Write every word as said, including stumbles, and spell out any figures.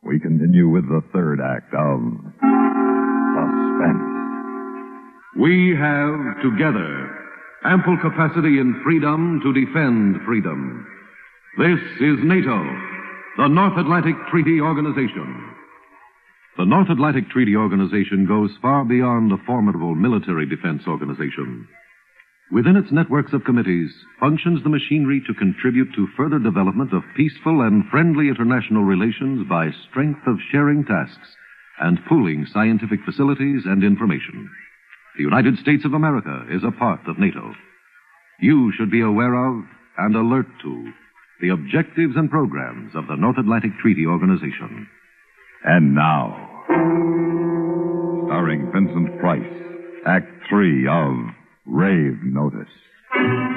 we continue with the third act of Suspense. We have, together, ample capacity and freedom to defend freedom. This is NATO, the North Atlantic Treaty Organization. The North Atlantic Treaty Organization goes far beyond a formidable military defense organization. Within its networks of committees functions the machinery to contribute to further development of peaceful and friendly international relations by strength of sharing tasks and pooling scientific facilities and information. The United States of America is a part of NATO. You should be aware of and alert to the objectives and programs of the North Atlantic Treaty Organization. And now, starring Vincent Price, Act Three of Rave Notice.